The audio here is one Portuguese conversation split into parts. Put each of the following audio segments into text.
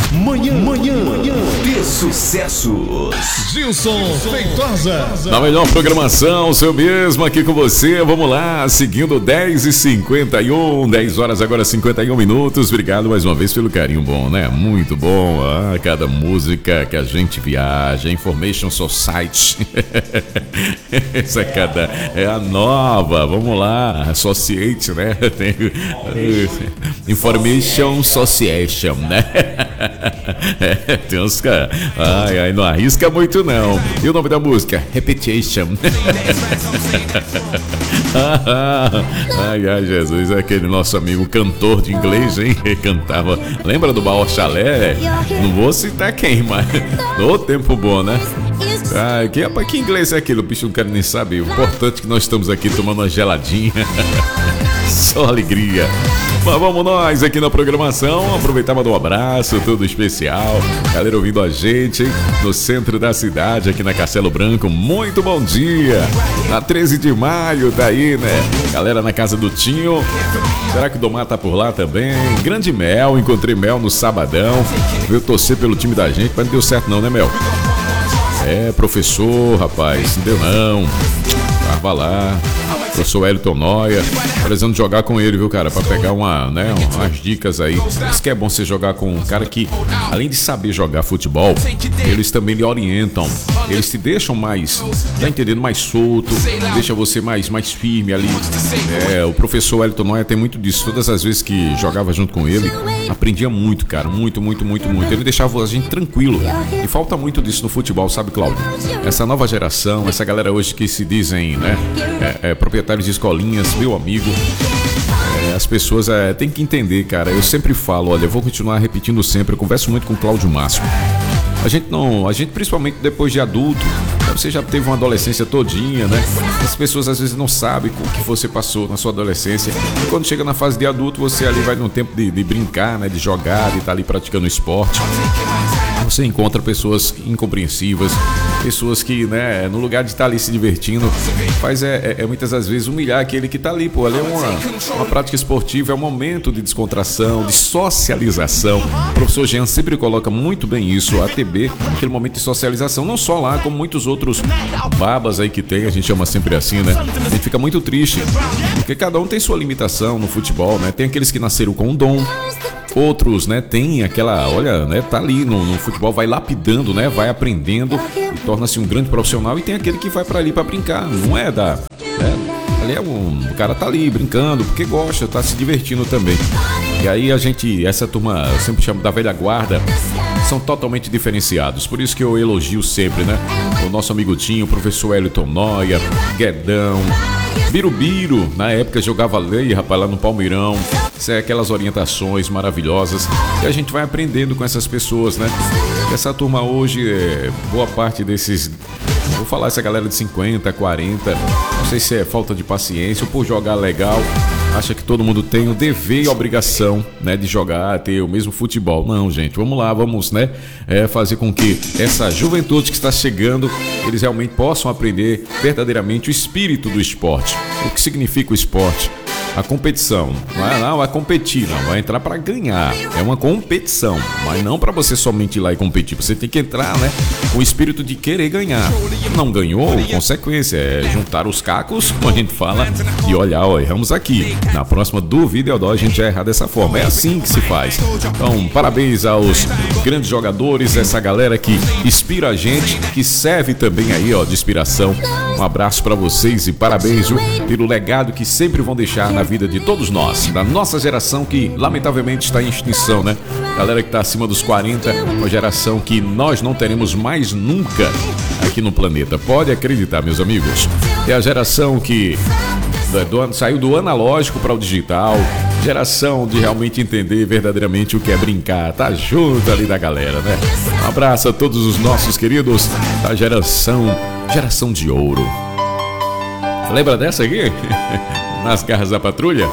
Manhã de sucessos. Gilson Feitosa. Na melhor programação, seu mesmo aqui com você. Vamos lá, seguindo 10h51, 10 horas agora 51 minutos. Obrigado mais uma vez pelo carinho bom, né? Muito bom. Cada música que a gente viaja. Information Society. Essa é a nova. Vamos lá, Associate, né? Tem Information Association, né? Tem uns caras. Ai, não arrisca muito não. E o nome da música? Repetition. Ai, Jesus, aquele nosso amigo cantor de inglês, hein? Que cantava. Lembra do Baor Chalé? Não vou citar quem, mas no tempo bom, né? Ai, que inglês é aquilo? O bicho não quer nem saber. O importante é que nós estamos aqui tomando uma geladinha. Só alegria. Mas vamos nós aqui na programação. Aproveitar e mandar um abraço, tudo especial. Galera ouvindo a gente no centro da cidade, aqui na Castelo Branco. Muito bom dia. Na 13 de maio, daí, né? Galera na casa do Tinho. Será que o Domar tá por lá também? Grande Mel, encontrei Mel no sabadão. Veio torcer pelo time da gente, mas não deu certo não, né, Mel? É, professor, rapaz, não deu não. Tava lá. Professor Wellington Noia, precisando jogar com ele, viu, cara? Pra pegar umas dicas aí. Isso que é bom você jogar com um cara que, além de saber jogar futebol, eles também lhe orientam. Eles te deixam mais, tá entendendo? Mais solto, deixa você mais firme ali. O professor Wellington Noia tem muito disso. Todas as vezes que jogava junto com ele, aprendia muito, cara. Muito. Ele deixava a gente tranquilo. E falta muito disso no futebol, sabe, Cláudio? Essa nova geração, essa galera hoje que se dizem, né? Proprietários de escolinhas, meu amigo. As pessoas têm que entender, cara. Eu sempre falo, olha, eu vou continuar repetindo sempre. Eu converso muito com o Cláudio Márcio. A gente principalmente depois de adulto, você já teve uma adolescência todinha, né? As pessoas às vezes não sabem o que você passou na sua adolescência. E quando chega na fase de adulto, você ali vai num tempo de brincar, né? De jogar, de estar ali praticando esporte. Você encontra pessoas incompreensivas, pessoas que, né, no lugar de estar ali se divertindo, faz muitas das vezes humilhar aquele que está ali, pô. Ali é uma prática esportiva, é um momento de descontração, de socialização. O professor Jean sempre coloca muito bem isso, a ATB, aquele momento de socialização, não só lá, como muitos outros babas aí que tem, a gente chama sempre assim, né? A gente fica muito triste, porque cada um tem sua limitação no futebol, né? Tem aqueles que nasceram com um dom. Outros, né, tem aquela, olha, né, tá ali no futebol, vai lapidando, né, vai aprendendo e torna-se um grande profissional. E tem aquele que vai pra ali pra brincar, não é ali o cara tá ali brincando, porque gosta, tá se divertindo também. E aí essa turma, eu sempre chamo da velha guarda, são totalmente diferenciados. Por isso que eu elogio sempre, né, o nosso amigo Tinho, o professor Wellington Noia, Guedão, Birubiru, na época jogava lei, rapaz, lá no Palmeirão. Isso é aquelas orientações maravilhosas que a gente vai aprendendo com essas pessoas, né? Essa turma hoje, boa parte desses, vou falar essa galera de 50, 40, não sei se é falta de paciência ou por jogar legal, acha que todo mundo tem o dever e a obrigação, né, de jogar, ter o mesmo futebol. Não, gente, vamos lá, vamos, né, fazer com que essa juventude que está chegando, eles realmente possam aprender verdadeiramente o espírito do esporte. O que significa o esporte? A competição, não vai competir, não, vai entrar para ganhar. É uma competição, mas não para você somente ir lá e competir. Você tem que entrar, né, com o espírito de querer ganhar. Não ganhou, consequência é juntar os cacos, como a gente fala, e olhar, ó, erramos aqui. Na próxima dúvida a gente já errar dessa forma. É assim que se faz. Então, parabéns aos grandes jogadores, essa galera que inspira a gente, que serve também aí, ó, de inspiração. Um abraço para vocês e parabéns, viu, pelo legado que sempre vão deixar na vida de todos nós, da nossa geração que lamentavelmente está em extinção, né? Galera que está acima dos 40, uma geração que nós não teremos mais nunca aqui no planeta. Pode acreditar, meus amigos. É a geração que saiu do analógico para o digital, geração de realmente entender verdadeiramente o que é brincar, tá junto ali da galera, né? Um abraço a todos os nossos queridos da geração de ouro. Lembra dessa aqui? Nas garras da patrulha?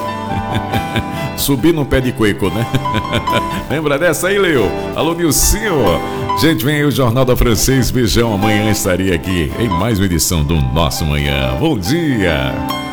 Subir no pé de cueco, né? Lembra dessa aí, Leo? Alô, Nilcinho. Gente, vem aí o Jornal da Francês. Beijão, amanhã estarei aqui em mais uma edição do Nosso Manhã. Bom dia!